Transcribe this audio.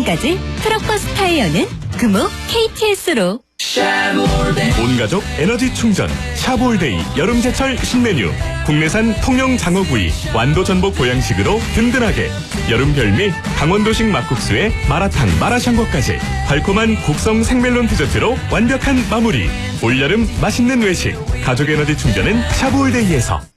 지금까지 트럭버스 타이어는 금호 KTS로. 온가족 에너지 충전 샤볼데이 여름제철 신메뉴. 국내산 통영 장어구이 완도 전복 보양식으로 든든하게. 여름 별미 강원도식 막국수에 마라탕 마라샹궈까지 달콤한 곡성 생멜론 디저트로 완벽한 마무리. 올여름 맛있는 외식 가족 에너지 충전은 샤볼데이에서.